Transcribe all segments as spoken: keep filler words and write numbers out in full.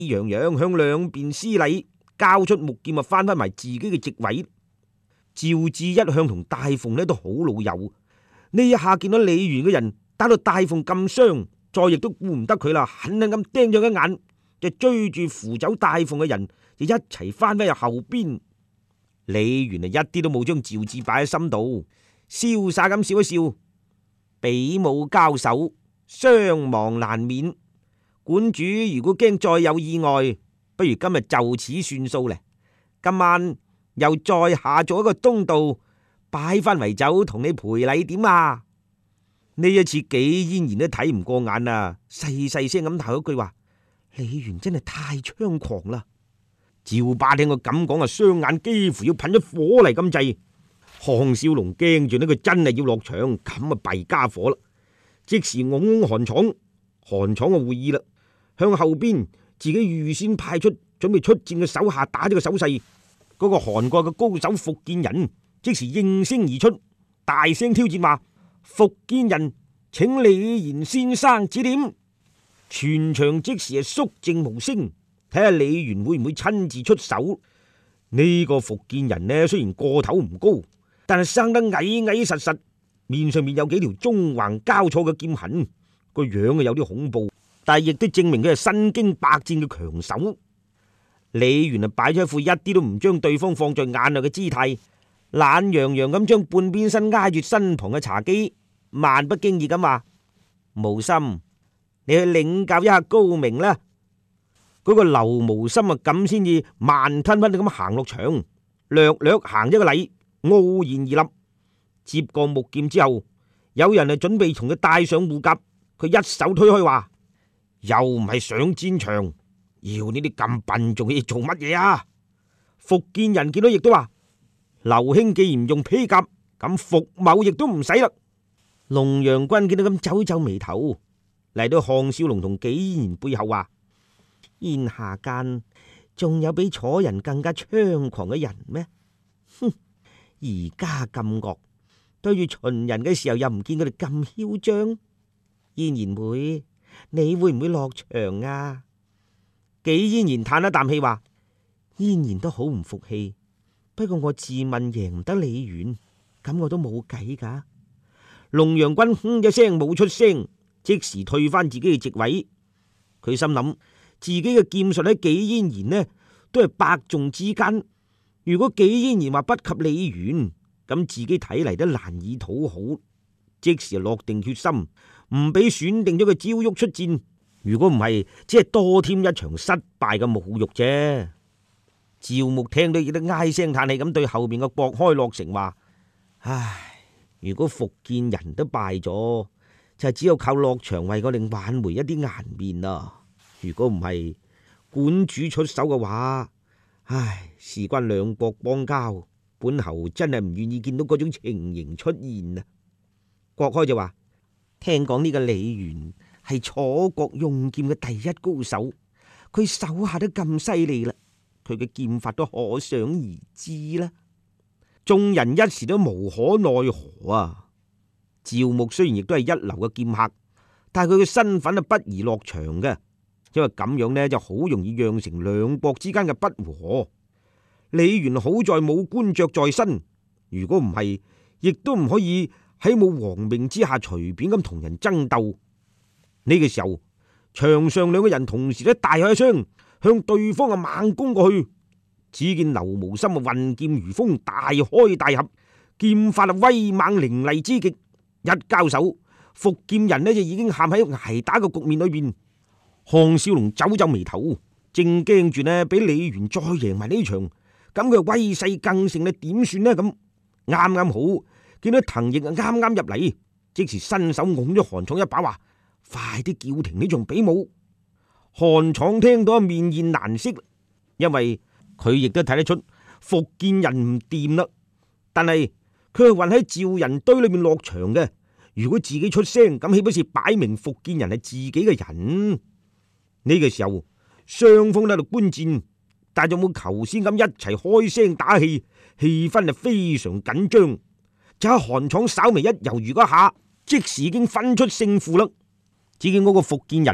洋洋向兩邊施禮，交出木劍啊，翻返埋自己嘅席位。趙志一向同大鳳呢都好老友，呢一下見到李元嘅人打到大鳳咁傷，再亦都顧唔得佢啦，狠狠咁盯咗一眼，就追住扶走大鳳嘅人，就一齊翻返入後邊。李元啊，一啲都冇將趙志擺喺心度，瀟灑咁笑一笑。比武交手，傷亡難免。館主如果驚再有意外，不如今日就此算數咧。今晚又再下咗一個東道，擺翻圍酒同你賠禮點啊？呢一次紀嫣然都睇唔過眼啊，細細聲咁鬧一句話：李元真係太猖狂啦！趙霸聽佢咁講啊，雙眼幾乎要噴咗火嚟咁滯。項少龍驚住呢，佢真係要落場，咁啊弊家伙啦！即時擁擁韓闖，韓闖嘅會意啦，向後邊自己預先派出準備出戰嘅手下打咗個手勢。嗰、那個韓國嘅高手伏見人即時應聲而出，大聲挑戰話：伏見人，請李賢先生指點。全場即時係肅靜無聲，睇下李元會唔會親自出手。呢、這個伏見人呢，雖然個頭唔高，但係生得矮矮實實，面上面有幾條縱橫交錯嘅劍痕，個樣啊有啲恐怖，但係亦都證明佢係身經百戰嘅強手。李元啊擺咗一副一啲都唔將對方放在眼內嘅姿態，懶洋洋咁將半邊身挨住身旁嘅茶几，漫不經意咁話：無心，你去領教一下高明啦。嗰、那個劉無心啊咁先至慢吞吞咁行落場，略略行一個禮，傲然而立，接過木劍之後，有人啊準備同佢戴上護甲，佢一手推開話：又唔係上戰場，要呢啲咁笨重嘅嘢做乜嘢啊？伏見人見到亦都話：劉兄既然唔用披甲，咁伏某亦都唔使啦。龍陽君見到咁皺皺眉頭，嚟到項少龍同紀嫣然背後話：天下間仲有比楚人更加猖狂嘅人咩？哼！而家咁惡，對住秦人嘅時候又唔見佢哋咁囂張。嫣然妹，你會唔會落場啊？紀嫣然嘆一啖氣話：嫣然都好唔服氣，不過我自問贏唔得李元，咁我都冇計噶。龍陽君哼一聲冇出聲，即時退翻自己嘅席位。佢心諗自己嘅劍術喺紀嫣然呢都係伯仲之間，如果紀嫣然話不及李元，咁自己睇嚟都難以討好。即時落定決心，唔俾選定咗個焦旭出戰。如果唔係，只係多添一場失敗嘅侮辱啫。趙牧聽到亦都唉聲嘆氣咁對後面嘅郭開洛成話：唉，如果伏見人都敗咗，就只有靠落場為我哋挽回一啲顏面啦。如果唔係館主出手嘅話，唉，事關兩國邦交，本侯真係唔願意見到嗰種情形出現啊！郭開就話：聽講呢個李元係楚國用劍嘅第一高手，佢手下都咁犀利啦，佢嘅劍法都可想而知啦。眾人一時都無可奈何啊！趙牧雖然亦都係一流嘅劍客，但係佢嘅身份係不宜落場嘅，因為咁樣呢就好容易釀成兩國之間嘅不和。李元好在冇官爵在身，如果唔係，亦都唔可以喺冇皇命之下隨便咁同人爭鬥。呢個時候，場上兩個人同時咧大開一槍，向對方啊猛攻過去。只見劉無心啊運劍如風，大開大合，劍法啊威猛凌厲之極。一交手，伏劍人呢就已經陷喺挨打嘅局面裏邊。項少龍皺皺眉頭，正驚住呢俾李元再贏埋呢場，咁佢威勢更盛咧，點算呢？咁啱啱好見到滕奕啊啱啱入嚟，即時伸手拱咗韓闖一把，話：快啲叫停呢場比武！韓闖聽到面現難色，因為佢亦都睇得出伏見人唔掂啦。但係佢係混喺趙人堆裏面落場嘅，如果自己出聲，咁豈不是擺明伏見人係自己嘅人？呢個時候雙方喺度觀戰，但係有冇頭先咁一齊開聲打氣，氣氛係非常緊張。就喺韓闖稍微一猶豫嗰下，即時已經分出勝負啦。只見嗰個伏見人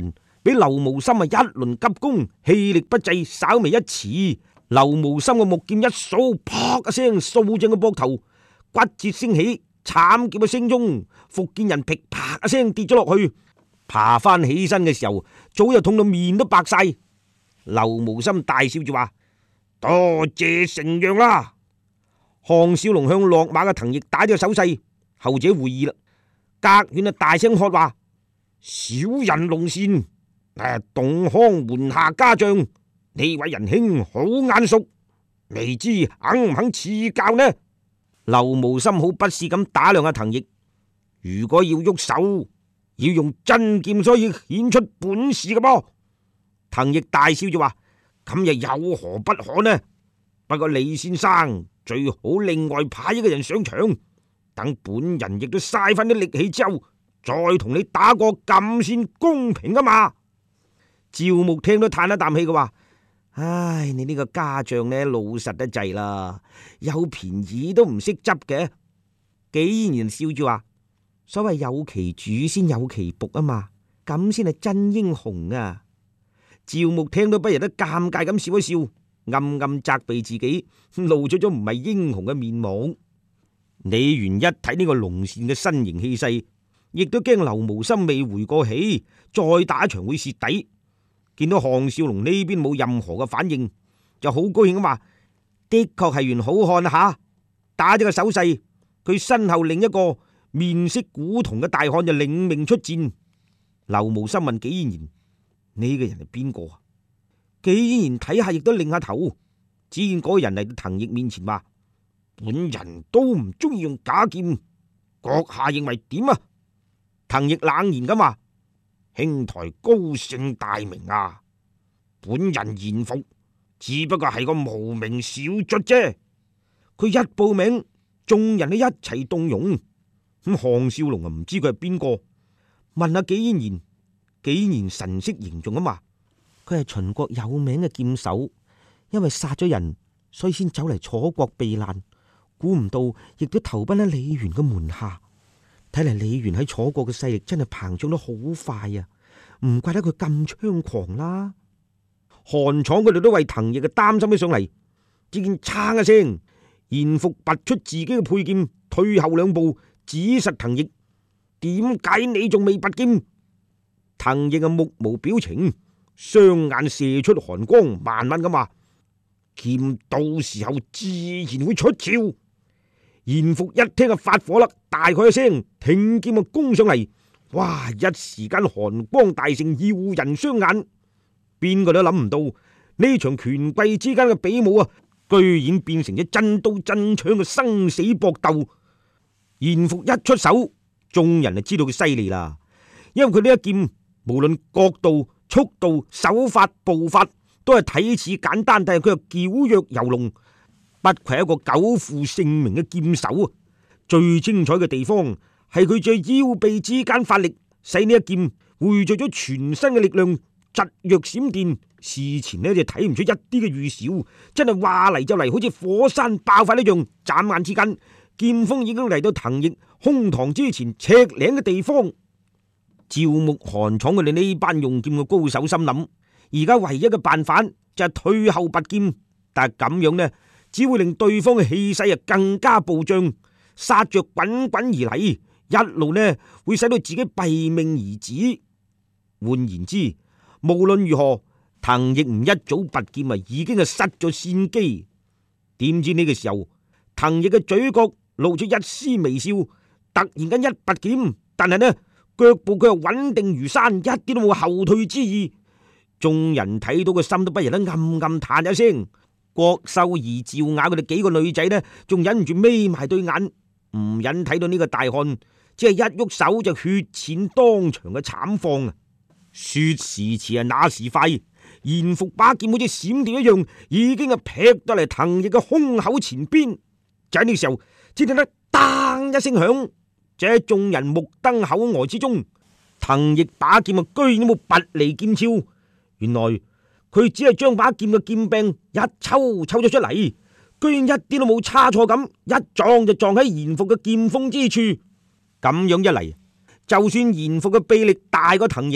俾劉無心啊一輪急攻，氣力不濟，稍微一遲，劉無心嘅木劍一掃，撲一聲掃正個膊頭，骨折聲起，慘叫嘅聲中，福建人噼啪一聲跌咗落去，爬翻起身嘅時候，早就痛到面都白晒。劉無心大笑住話：多謝承讓啦！項少龍向落馬嘅滕奕打咗個手勢，後者會意啦。隔遠啊大聲喝話：小人龍善，誒，洞康門下家將，呢位仁兄好眼熟，未知肯唔肯賜教呢？劉無心好不屑咁打量阿滕奕，如果要喐手，要用真劍所以顯出本事嘅噃。滕奕大笑住話：咁又有何不可呢？不過李先生最好另外派一個人上場，等本人亦都嘥翻啲力氣之後，再同你打過咁先公平啊嘛。趙牧聽到嘆一啖氣嘅話：唉，你呢個家將呢老實得滯啦，有便宜都唔識執嘅。紀嫣然笑住話：所謂有其主先有其僕啊嘛，咁先係真英雄啊。趙牧聽到不由得尷尬咁笑一笑，暗暗責備自己露出咗唔係英雄嘅面貌。李元一睇呢個龍善嘅身形氣勢，亦都驚劉無心未回過氣，再打一場會蝕底。見到項少龍呢邊冇任何嘅反應，就好高興咁話：的確係員好漢啊吓！打咗個手勢，佢身後另一個面色古銅嘅大漢就領命出戰。劉無心問紀嫣然：呢個人係邊個啊？紀嫣然睇下亦都擰下頭，只見嗰個人嚟到滕奕面前話：本人都唔中意用假劍，閣下認為點啊？滕奕冷然咁話：兄台高姓大名啊？本人嚴復，只不過係個無名小卒啫。佢一報名，眾人都一齊動容。咁項少龍啊，唔知佢係邊個，問下紀嫣然。紀嫣然神色凝重咁話：佢係秦國有名嘅劍手，因為殺咗人，所以先走嚟楚國避難。估唔到，亦都投奔喺李元嘅門下。睇嚟李元喺楚國嘅勢力真係膨脹得好快啊！唔怪得佢咁猖狂啦。韓闖佢哋都為滕奕嘅擔心起上嚟。只見撐一聲，嚴復拔出自己嘅佩劍，退後兩步，指實滕奕：點解你仲未拔劍？滕奕嘅目無表情，雙眼射出寒光，慢慢咁話：劍到時候自然會出鞘。嚴復一聽就發火啦，大喝一聲，挺劍啊攻上嚟。哇！一時間寒光大盛，耀人雙眼。邊個都諗唔到呢場權貴之間嘅比武啊，居然變成咗真刀真槍嘅生死搏鬥。嚴復一出手，眾人就知道佢犀利啦，因為佢呢一劍無論角度、速度、手法、步法都係睇似簡單，但係佢又矯若游龍，不愧係一個久負盛名嘅劍手啊！最精彩嘅地方係佢在腰臂之間發力，使呢一劍匯聚咗全身嘅力量，疾若閃電。事前呢就睇唔出一啲嘅預兆，真係話嚟就嚟，好似火山爆發一樣。眨眼之間，劍鋒已經嚟到滕奕胸膛之前尺零嘅地方。趙牧、韓闖佢哋呢班用劍嘅高手心諗，而家唯一嘅辦法就係退後拔劍，但係咁樣呢，只會令對方嘅氣勢啊更加暴漲，殺着滾滾而嚟，一路呢會使到自己斃命而止。換言之，無論如何，滕奕唔一早拔劍啊，已經係失咗先機。點知呢個時候，滕奕嘅嘴角露出一絲微笑，突然間一拔劍，但係呢，腳步佢又穩定如山，一啲都冇後退之意。眾人睇到個心都不由得暗暗嘆一聲。郭秀儀、趙雅佢哋幾個女仔呢，仲忍唔住眯埋對眼，唔忍睇到呢個大漢，只係一喐手就血濺當場嘅慘況啊！說時遲啊，那時快，嚴復把劍好似閃電一樣，已經係劈到嚟滕奕嘅胸口前邊。就喺呢個時候，只聽得當一聲響。這喺眾人目瞪口呆之中，滕奕把劍啊，居然都冇拔離劍鞘。原來佢只係將把劍嘅劍柄一抽抽咗出嚟，居然一啲都冇差錯咁，一撞就撞喺嚴復嘅劍鋒之處。咁樣一嚟，就算嚴復嘅臂力大過滕奕，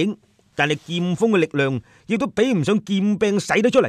但係劍鋒嘅力量亦都比唔上劍柄使得出嚟。